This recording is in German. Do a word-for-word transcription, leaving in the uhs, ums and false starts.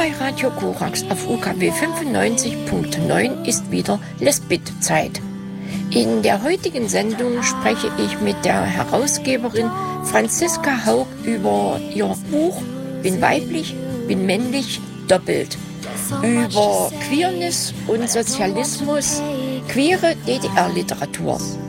bei Radio Korax auf U K W fünfundneunzig Punkt neun ist wieder Lesbit-Zeit. In der heutigen Sendung spreche ich mit der Herausgeberin Franziska Haug über ihr Buch Bin weiblich, bin männlich, doppelt. Über Queerness und Sozialismus, queere D D R-Literatur.